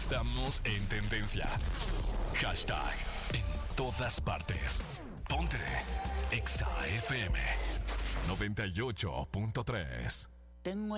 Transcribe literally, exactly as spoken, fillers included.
Estamos en tendencia. Hashtag en todas partes. Ponte Exa F M noventa y ocho punto tres. Tengo